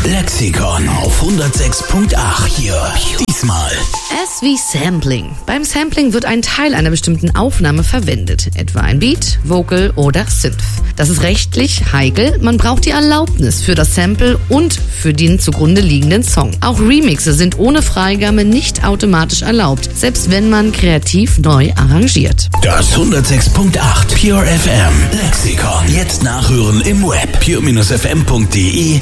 Lexikon auf 106.8. Hier, diesmal. S wie Sampling. Beim Sampling wird ein Teil einer bestimmten Aufnahme verwendet, etwa ein Beat, Vocal oder Synth. Das ist rechtlich heikel, man braucht die Erlaubnis für das Sample und für den zugrunde liegenden Song. Auch Remixe sind ohne Freigabe nicht automatisch erlaubt, selbst wenn man kreativ neu arrangiert. Das 106.8 Pure FM Lexikon. Jetzt nachhören im Web pure-fm.de